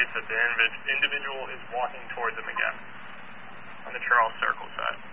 indicates that the individual is walking towards them again on the Charles Circle side.